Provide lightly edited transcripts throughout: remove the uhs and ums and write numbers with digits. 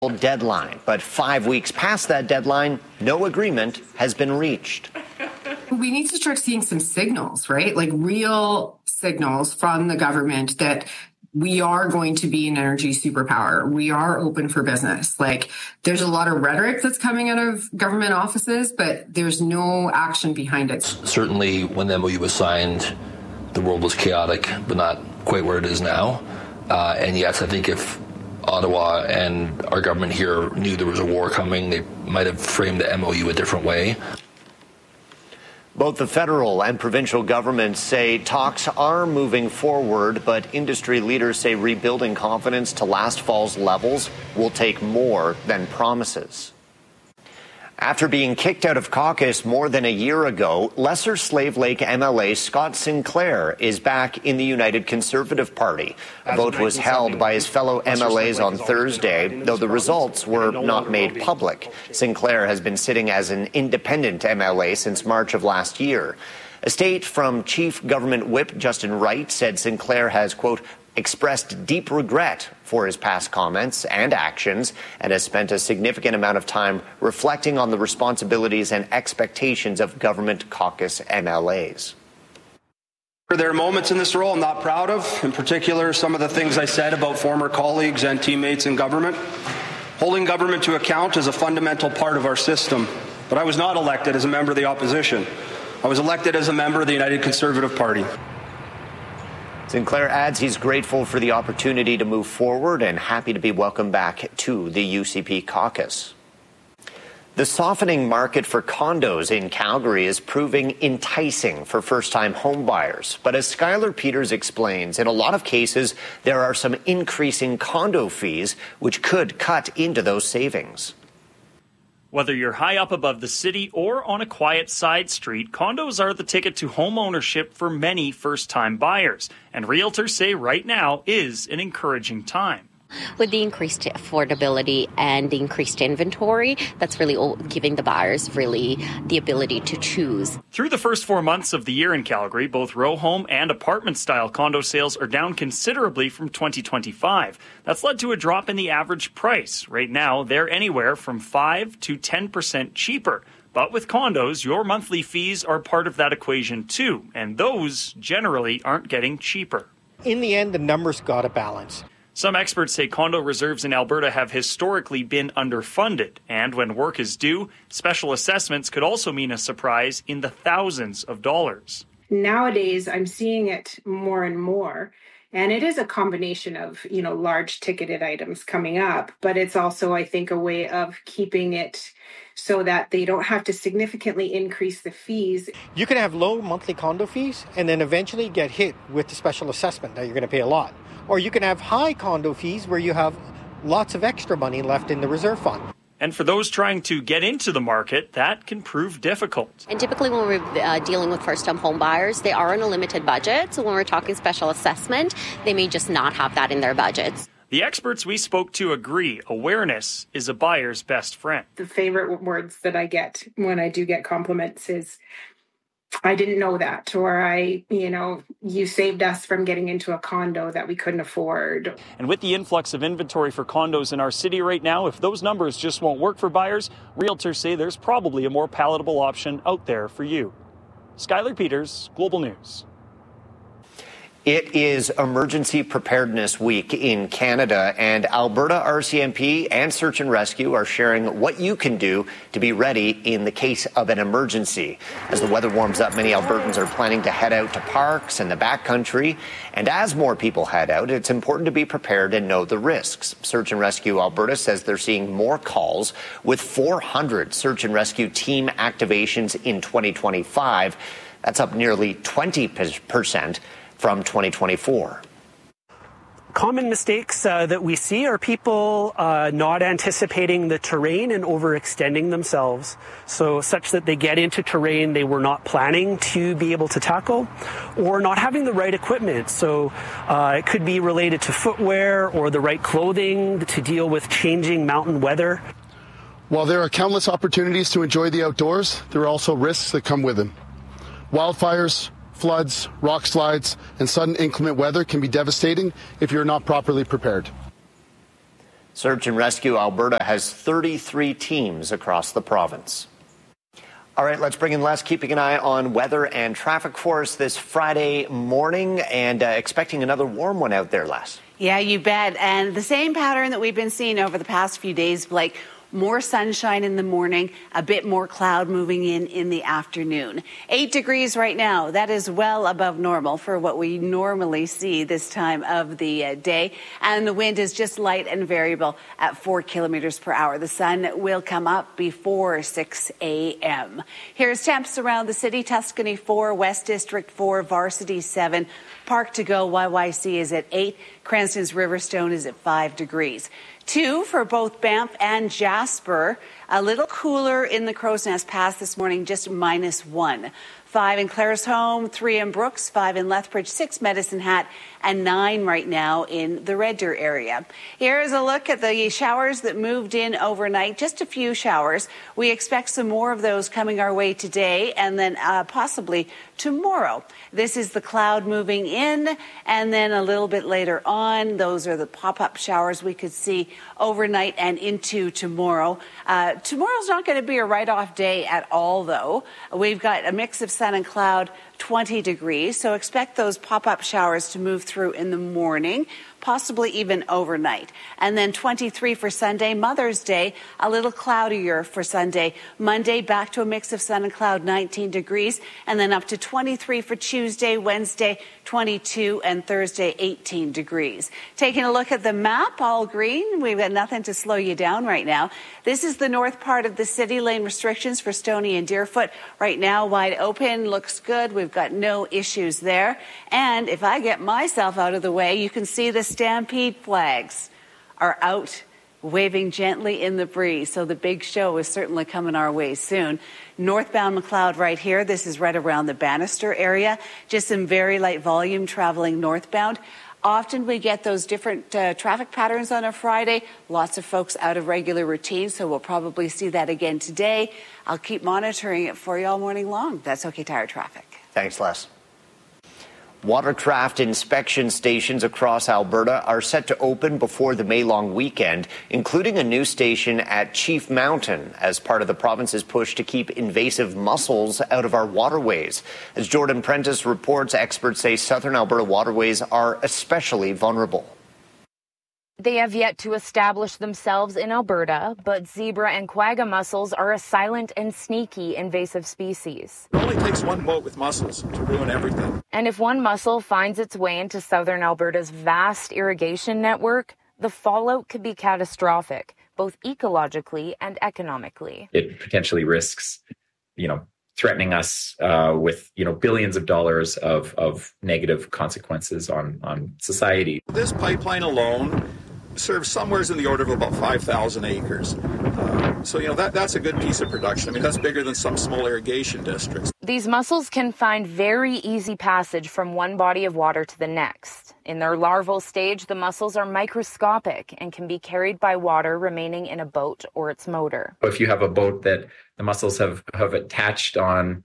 deadline, but 5 weeks past that deadline, no agreement has been reached. We need to start seeing some signals, right? Like real signals from the government that we are going to be an energy superpower. We are open for business. Like there's a lot of rhetoric that's coming out of government offices, but there's no action behind it. Certainly when the MOU was signed, the world was chaotic, but not quite where it is now. And yes, I think if Ottawa and our government here knew there was a war coming, they might have framed the MOU a different way. Both the federal and provincial governments say talks are moving forward, but industry leaders say rebuilding confidence to last fall's levels will take more than promises. After being kicked out of caucus more than a year ago, Lesser Slave Lake MLA Scott Sinclair is back in the United Conservative Party. A vote was held by his fellow MLAs on Thursday, though the results were not made public. Sinclair has been sitting as an independent MLA since March of last year. A statement from Chief Government Whip Justin Wright said Sinclair has, quote, expressed deep regret for his past comments and actions and has spent a significant amount of time reflecting on the responsibilities and expectations of government caucus MLAs. There are moments in this role I'm not proud of, in particular some of the things I said about former colleagues and teammates in government. Holding government to account is a fundamental part of our system, but I was not elected as a member of the opposition. I was elected as a member of the United Conservative Party. Sinclair adds he's grateful for the opportunity to move forward and happy to be welcomed back to the UCP caucus. The softening market for condos in Calgary is proving enticing for first-time home buyers. But as Skylar Peters explains, in a lot of cases, there are some increasing condo fees which could cut into those savings. Whether you're high up above the city or on a quiet side street, condos are the ticket to home ownership for many first-time buyers. And realtors say right now is an encouraging time. With the increased affordability and the increased inventory, that's really giving the buyers really the ability to choose. Through the first 4 months of the year in Calgary, both row home and apartment-style condo sales are down considerably from 2025. That's led to a drop in the average price. Right now, they're anywhere from 5 to 10% cheaper. But with condos, your monthly fees are part of that equation too, and those generally aren't getting cheaper. In the end, the numbers got to balance. Some experts say condo reserves in Alberta have historically been underfunded, and when work is due, special assessments could also mean a surprise in the thousands of dollars. Nowadays, I'm seeing it more and more, and it is a combination of, large ticketed items coming up, but it's also, I think, a way of keeping it so that they don't have to significantly increase the fees. You can have low monthly condo fees and then eventually get hit with the special assessment that you're going to pay a lot. Or you can have high condo fees where you have lots of extra money left in the reserve fund. And for those trying to get into the market, that can prove difficult. And typically when we're dealing with first-time home buyers, they are on a limited budget. So when we're talking special assessment, they may just not have that in their budgets. The experts we spoke to agree awareness is a buyer's best friend. The favorite words that I get when I do get compliments is, I didn't know that, or you saved us from getting into a condo that we couldn't afford. And with the influx of inventory for condos in our city right now, if those numbers just won't work for buyers, realtors say there's probably a more palatable option out there for you. Skylar Peters, Global News. It is Emergency Preparedness Week in Canada, and Alberta RCMP and Search and Rescue are sharing what you can do to be ready in the case of an emergency. As the weather warms up, many Albertans are planning to head out to parks and the backcountry. And as more people head out, it's important to be prepared and know the risks. Search and Rescue Alberta says they're seeing more calls with 400 search and rescue team activations in 2025. That's up nearly 20% from 2024. Common mistakes that we see are people not anticipating the terrain and overextending themselves, so such that they get into terrain they were not planning to be able to tackle, or not having the right equipment. So it could be related to footwear or the right clothing to deal with changing mountain weather. While there are countless opportunities to enjoy the outdoors, there are also risks that come with them. Wildfires, floods, rock slides, and sudden inclement weather can be devastating if you're not properly prepared. Search and Rescue Alberta has 33 teams across the province. All right, let's bring in Les, keeping an eye on weather and traffic for us this Friday morning, and expecting another warm one out there, Les. Yeah, you bet. And the same pattern that we've been seeing over the past few days, Blake. More sunshine in the morning, a bit more cloud moving in the afternoon. 8 degrees right now. That is well above normal for what we normally see this time of the day. And the wind is just light and variable at 4 kilometers per hour. The sun will come up before 6 a.m. Here's temps around the city. Tuscany 4, West District 4, Varsity 7, Park to Go YYC is at 8. Cranston's Riverstone is at 5 degrees. 2 for both Banff and Jasper. A little cooler in the Crow's Nest Pass this morning, just -1. 5 in Claresholm, 3 in Brooks, 5 in Lethbridge, 6 Medicine Hat, and 9 right now in the Red Deer area. Here's a look at the showers that moved in overnight. Just a few showers. We expect some more of those coming our way today and then possibly tomorrow. This is the cloud moving in, and then a little bit later on, those are the pop-up showers we could see overnight and into tomorrow. Tomorrow's not going to be a write-off day at all, though. We've got a mix of sun and cloud, 20 degrees, so expect those pop-up showers to move through in the morning, possibly even overnight. And then 23 for Sunday, Mother's Day, a little cloudier for Sunday. Monday, back to a mix of sun and cloud, 19 degrees, and then up to 23 for Tuesday, Wednesday, 22, and Thursday, 18 degrees. Taking a look at the map, all green. We've got nothing to slow you down right now. This is the north part of the city. Lane restrictions for Stoney and Deerfoot right now wide open. Looks good. We've got no issues there. And if I get myself out of the way, you can see the Stampede flags are out waving gently in the breeze. So the big show is certainly coming our way soon. Northbound McLeod right here. This is right around the Bannister area. Just some very light volume traveling northbound. Often we get those different traffic patterns on a Friday. Lots of folks out of regular routine, so we'll probably see that again today. I'll keep monitoring it for you all morning long. That's OK Tire Traffic. Thanks, Les. Watercraft inspection stations across Alberta are set to open before the May-long weekend, including a new station at Chief Mountain as part of the province's push to keep invasive mussels out of our waterways. As Jordan Prentice reports, experts say southern Alberta waterways are especially vulnerable. They have yet to establish themselves in Alberta, but zebra and quagga mussels are a silent and sneaky invasive species. It only takes one boat with mussels to ruin everything. And if one mussel finds its way into southern Alberta's vast irrigation network, the fallout could be catastrophic, both ecologically and economically. It potentially risks, threatening us with, billions of dollars of negative consequences on society. This pipeline alone serves somewhere in the order of about 5,000 acres. So that's a good piece of production. I mean, that's bigger than some small irrigation districts. These mussels can find very easy passage from one body of water to the next. In their larval stage, the mussels are microscopic and can be carried by water remaining in a boat or its motor. If you have a boat that the mussels have attached on,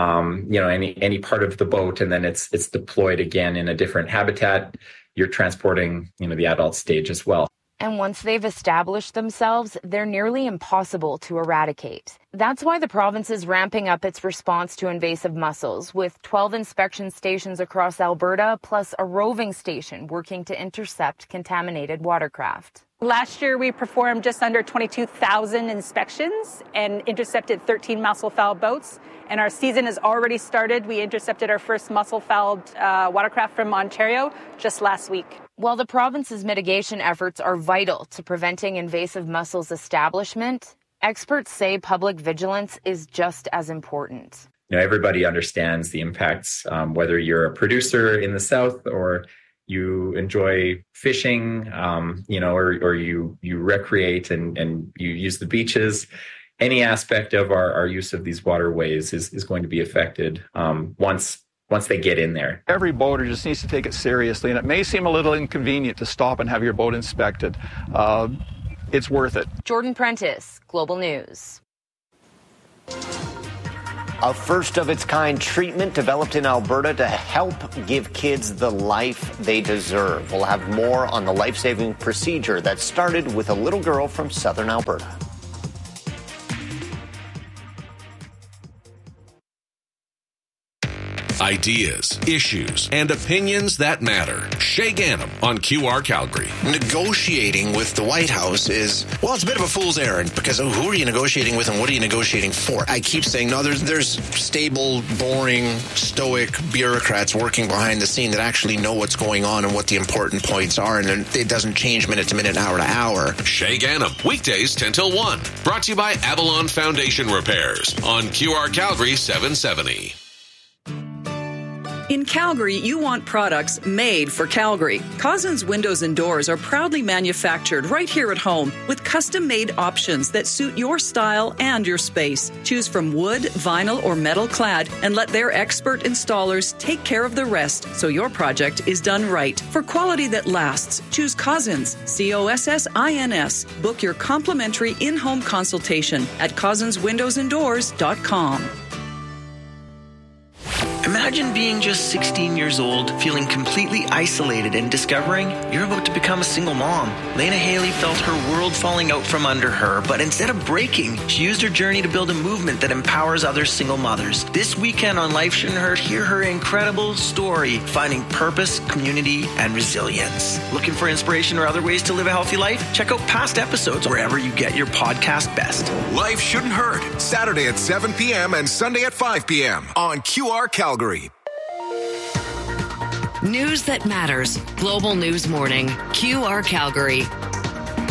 any part of the boat, and then it's deployed again in a different habitat, you're transporting, the adult stage as well. And once they've established themselves, they're nearly impossible to eradicate. That's why the province is ramping up its response to invasive mussels, with 12 inspection stations across Alberta, plus a roving station working to intercept contaminated watercraft. Last year, we performed just under 22,000 inspections and intercepted 13 mussel-fouled boats. And our season has already started. We intercepted our first mussel-fouled watercraft from Ontario just last week. While the province's mitigation efforts are vital to preventing invasive mussels' establishment, experts say public vigilance is just as important. Everybody understands the impacts, whether you're a producer in the south or you enjoy fishing, or you recreate and you use the beaches. Any aspect of our use of these waterways is going to be affected once they get in there. Every boater just needs to take it seriously, and it may seem a little inconvenient to stop and have your boat inspected. It's worth it. Jordan Prentice, Global News. A first-of-its-kind treatment developed in Alberta to help give kids the life they deserve. We'll have more on the life-saving procedure that started with a little girl from southern Alberta. Ideas, issues, and opinions that matter. Shay Ganem on QR Calgary. Negotiating with the White House is, well, it's a bit of a fool's errand because who are you negotiating with and what are you negotiating for? I keep saying, no, there's stable, boring, stoic bureaucrats working behind the scene that actually know what's going on and what the important points are, and it doesn't change minute to minute, hour to hour. Shay Ganem, weekdays 10 till 1. Brought to you by Avalon Foundation Repairs on QR Calgary 770. In Calgary, you want products made for Calgary. Cousins Windows and Doors are proudly manufactured right here at home with custom-made options that suit your style and your space. Choose from wood, vinyl, or metal clad and let their expert installers take care of the rest so your project is done right. For quality that lasts, choose Cousins, COSSINS. Book your complimentary in-home consultation at cousinswindowsanddoors.com. Imagine being just 16 years old, feeling completely isolated and discovering you're about to become a single mom. Lena Haley felt her world falling out from under her, but instead of breaking, she used her journey to build a movement that empowers other single mothers. This weekend on Life Shouldn't Hurt, hear her incredible story, finding purpose, community, and resilience. Looking for inspiration or other ways to live a healthy life? Check out past episodes wherever you get your podcast best. Life Shouldn't Hurt, Saturday at 7 p.m. and Sunday at 5 p.m. on QR Calgary. News that matters. Global News Morning. QR Calgary.